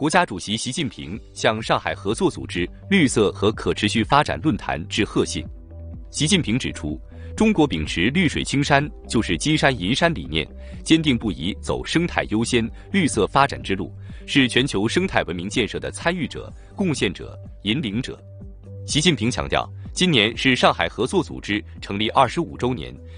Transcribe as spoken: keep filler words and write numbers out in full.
国家主席习近平向上海合作组织绿色和可持续发展论坛致贺信。习近平指出，中国秉持绿水青山就是金山银山理念，坚定不移走生态优先、绿色发展之路，是全球生态文明建设的参与者、贡献者、引领者。习近平强调，今年是上海合作组织成立二十五周年，